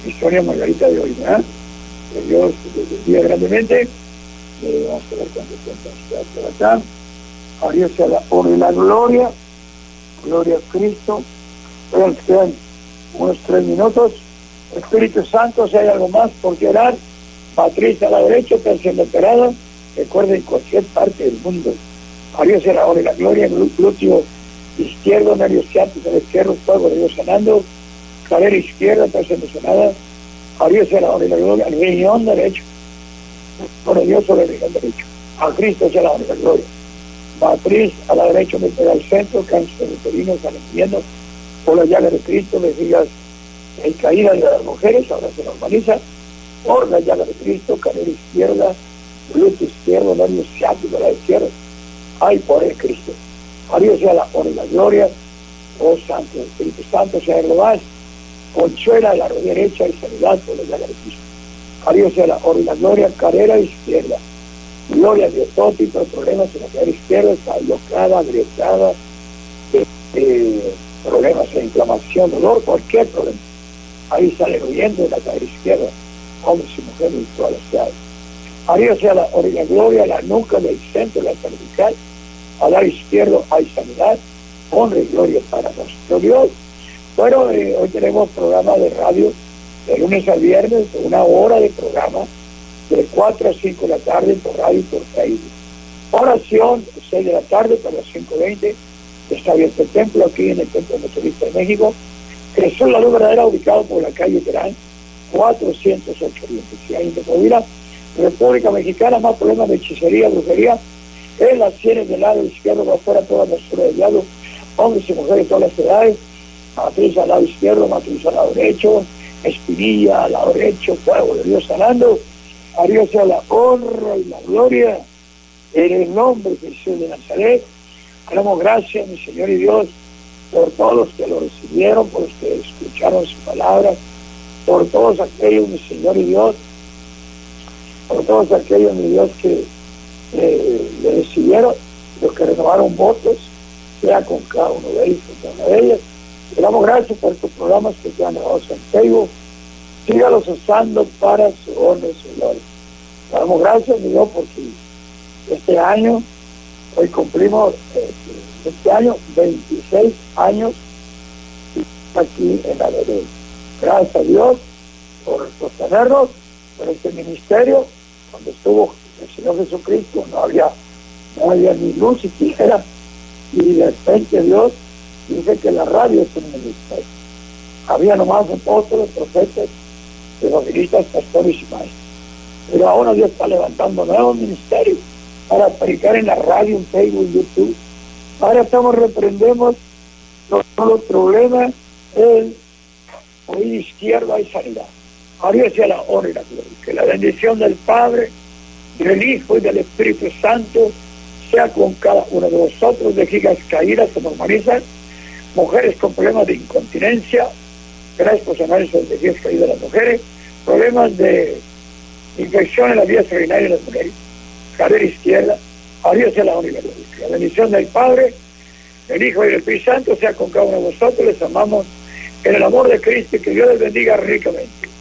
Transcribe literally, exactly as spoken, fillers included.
Historia Margarita de hoy, ¿verdad? Que Dios les bendiga grandemente. Eh, vamos a ver cuánto tiempo nos queda por acá. A Dios sea la honra y la gloria. Gloria a Cristo. Pero nos quedan unos tres minutos. Espíritu Santo, si hay algo más por qué orar, Patricia a la derecha, tercera operada. Recuerden, en cualquier parte del mundo. A Dios sea la honra y la gloria. Glúteo izquierdo, nervio ciático del izquierdo, fuego de Dios sanando. Cadera izquierda, tercera sanada. A Dios sea la honra y la gloria. Al riñón derecho. Por Dios sobre el riñón derecho. A Cristo sea la honra y la gloria. Matriz a la derecha, me pega al centro, cáncer uterino, saliendo por la llaga de Cristo, vejigas en caída de las mujeres, ahora se normaliza, por la llaga de Cristo, cadera izquierda, glúteo izquierdo, nervio ciático de la izquierda, ay, por el Cristo. A Dios sea la honra y la gloria, oh Santo, Espíritu Santo, sea lo más, consuela la rodilla derecha y sanidad por la llaga de Cristo. A Dios sea la honra y la gloria, cadera izquierda. Gloria a Dios, todo tipo de problemas en la cadera izquierda, está bloqueada, agrietada, eh, eh, problemas de inflamación, dolor, cualquier problema. Ahí sale huyendo de la cadera izquierda, hombres y mujeres y todas las edades. A Dios sea la honra y la gloria, la nuca del centro, la cervical, al lado izquierdo hay sanidad, honra y gloria para nuestro Dios. Bueno, eh, hoy tenemos programa de radio de lunes a viernes, una hora de programa, de cuatro a cinco de la tarde por radio y por Facebook. Oración, seis de la tarde para las cinco veinte. Está abierto el templo aquí en el Templo Metodista de México. Jesús la Luz Verdadera, ubicado por la calle Terán, cuatrocientos ocho Oriente. Si hay de Coahuila, República Mexicana, más problemas de hechicería, brujería, en las sienes del lado izquierdo, va afuera toda la basura del diablo, hombres y mujeres de todas las edades, matriz al lado izquierdo, matriz al lado derecho, espinilla al lado derecho, fuego de Dios sanando. A Dios sea la honra y la gloria en el nombre de Jesús de Nazaret. Damos gracias, mi Señor y Dios, por todos los que lo recibieron, por los que escucharon su palabra, por todos aquellos, mi Señor y Dios, por todos aquellos, mi Dios, que eh, le recibieron, los que renovaron votos, sea con cada uno de ellos, con cada una de ellas. Le damos gracias por estos programas que se han grabado en Facebook. Sígalos usando para su honra y su gloria. Le damos gracias, mi Dios, porque este año, hoy cumplimos eh, este año veintiséis años aquí en la Bebé. Gracias a Dios por sostenernos, por este ministerio. Cuando estuvo el Señor Jesucristo no había, no había ni luz siquiera, y de repente Dios dice que la radio es un ministerio. Había nomás apóstoles, profetas, evangelistas, pastores y maestros. Pero ahora Dios está levantando nuevos ministerios para predicar en la radio, en Facebook, en YouTube. Ahora estamos, reprendemos todos los problemas, el oído izquierdo hay sanidad. A Dios sea la honra y la gloria. Que la bendición del Padre, del Hijo y del Espíritu Santo sea con cada uno de vosotros. Vejigas caídas se normalizan, mujeres con problemas de incontinencia, gracias por sanar esos vejigas caídas de las mujeres, problemas de infección en las vías urinarias de las mujeres, cadera izquierda. A Dios sea la honra y la gloria. Que la bendición del Padre, del Hijo y del Espíritu Santo sea con cada uno de vosotros. Les amamos en el amor de Cristo y que Dios les bendiga ricamente.